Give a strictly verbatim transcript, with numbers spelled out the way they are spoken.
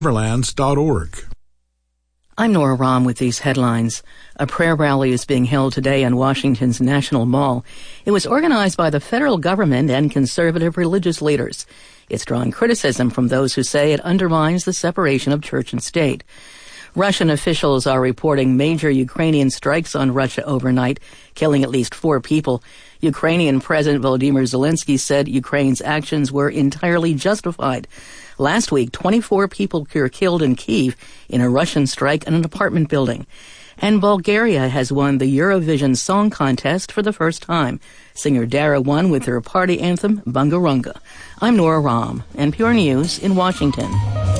Neverlands dot org. I'm Nora Rahm with these headlines. A prayer rally is being held today in Washington's National Mall. It was organized by the federal government and conservative religious leaders. It's drawing criticism from those who say it undermines the separation of church and state. Russian officials are reporting major Ukrainian strikes on Russia overnight, killing at least four people. Ukrainian President Volodymyr Zelensky said Ukraine's actions were entirely justified. Last week, twenty-four people were killed in Kyiv in a Russian strike in an apartment building. And Bulgaria has won the Eurovision Song Contest for the first time. Singer Dara won with her party anthem, Bunga Runga. I'm Nora Rahm, N P R News in Washington.